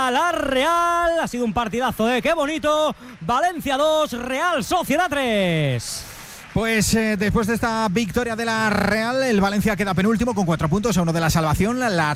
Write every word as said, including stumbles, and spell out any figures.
a la Real. Ha sido un partidazo, ¿eh? ¡Qué bonito! Valencia dos, Real Sociedad tres. Pues eh, después de esta victoria de la Real, el Valencia queda penúltimo con cuatro puntos a uno de la salvación. La